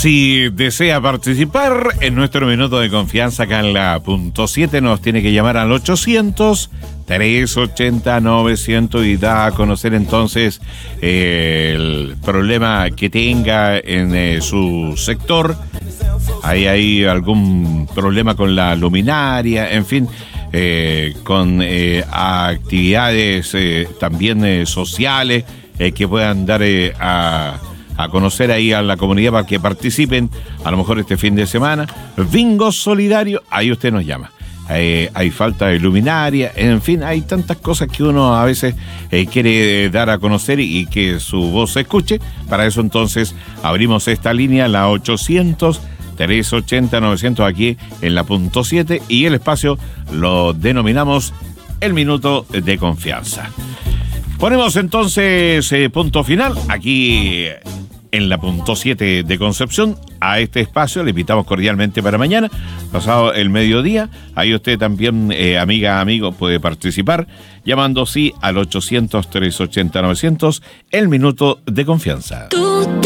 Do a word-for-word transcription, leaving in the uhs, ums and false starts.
Si desea participar en nuestro minuto de confianza acá en la punto siete, nos tiene que llamar al ochocientos, trescientos ochenta, novecientos y da a conocer entonces eh, el problema que tenga en eh, su sector. Ahí hay algún problema con la luminaria, en fin, eh, con eh, actividades eh, también eh, sociales eh, que puedan dar eh, a... a conocer ahí a la comunidad para que participen, a lo mejor este fin de semana. Bingo solidario, ahí usted nos llama. Eh, hay falta de luminaria, en fin, hay tantas cosas que uno a veces eh, quiere dar a conocer y que su voz se escuche. Para eso entonces abrimos esta línea, la ochocientos, trescientos ochenta, novecientos, aquí en la punto siete, y el espacio lo denominamos el minuto de confianza. Ponemos entonces eh, punto final aquí en la punto siete de Concepción a este espacio. Le invitamos cordialmente para mañana, pasado el mediodía. Ahí usted también, eh, amiga, amigo, puede participar llamando sí al ochocientos, trescientos ochenta, novecientos, el minuto de confianza.